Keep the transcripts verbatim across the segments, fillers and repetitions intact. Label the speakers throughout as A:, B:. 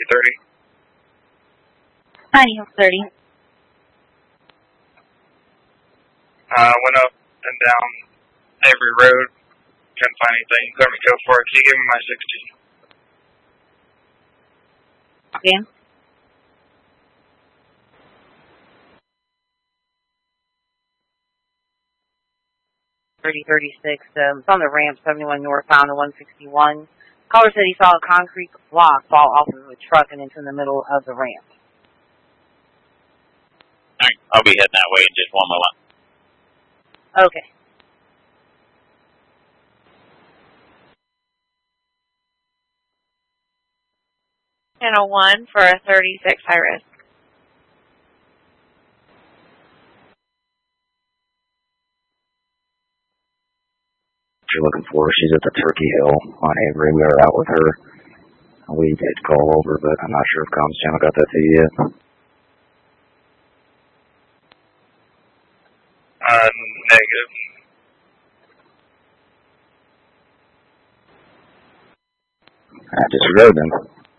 A: thirty.
B: ninety thirty.
A: Uh, went up and down every road. Couldn't find anything. Let me go for it. Can you give me my sixty?
B: Okay. thirty thirty-six, um, it's on the ramp, seventy-one northbound to one sixty-one. Caller said he saw a concrete block fall off of a truck and into the middle of the ramp.
C: Alright, I'll be heading that way in just one moment.
B: Okay.
D: Channel one for a thirty-six high risk.
E: You're looking for her. She's at the Turkey Hill on Avery. We were out with her. We did call over, but I'm not sure if Comms Channel got that to you yet.
A: Uh, negative.
E: I disregard them.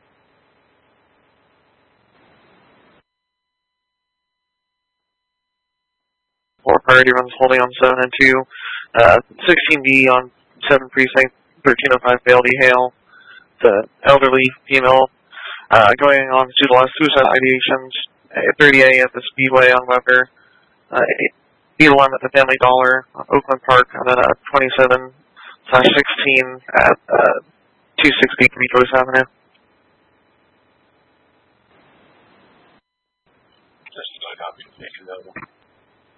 F: Four priority runs holding on seven and two. Uh, sixteen D on seven precinct, thirteen oh five Bailey Hale. The elderly female uh, going on to the last suicide ideations at thirty A at the Speedway on Weber. Uh, eight one at the Family Dollar on Oakland Park, and then uh, twenty-seven slash sixteen at uh, two sixty Beatrice Avenue.
C: Just a copy of the